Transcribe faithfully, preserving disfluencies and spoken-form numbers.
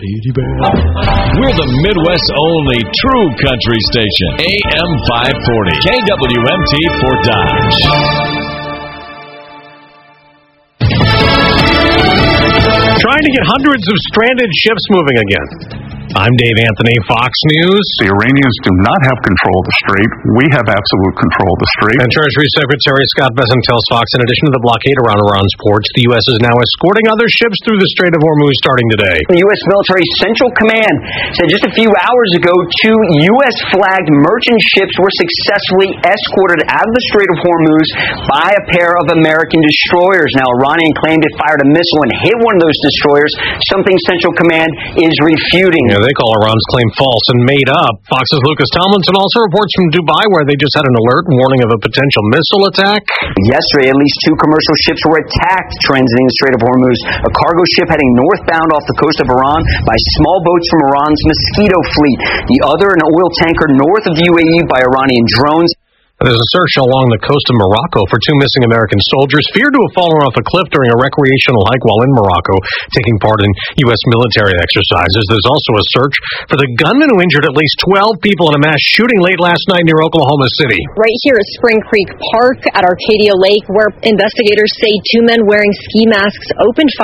Lady Bear. We're the Midwest's only true country station. A M five forty. K W M T for Dodge. Trying to get hundreds of stranded ships moving again. I'm Dave Anthony, Fox News. The Iranians do not have control of the strait. We have absolute control of the strait. And Treasury Secretary Scott Bessent tells Fox, in addition to the blockade around Iran's ports, the U S is now escorting other ships through the Strait of Hormuz starting today. The U S Military Central Command said just a few hours ago, two U S-flagged merchant ships were successfully escorted out of the Strait of Hormuz by a pair of American destroyers. Now, Iranian claimed it fired a missile and hit one of those destroyers, something Central Command is refuting. Yeah, they call Iran's claim false and made up. Fox's Lucas Tomlinson also reports from Dubai, where they just had an alert warning of a potential missile attack. Yesterday, at least two commercial ships were attacked transiting the Strait of Hormuz. A cargo ship heading northbound off the coast of Iran by small boats from Iran's Mosquito fleet. The other, an oil tanker north of the U A E by Iranian drones. There's a search along the coast of Morocco for two missing American soldiers feared to have fallen off a cliff during a recreational hike while in Morocco, taking part in U S military exercises. There's also a search for the gunman who injured at least twelve people in a mass shooting late last night near Oklahoma City. Right here at Spring Creek Park at Arcadia Lake, where investigators say two men wearing ski masks opened fire.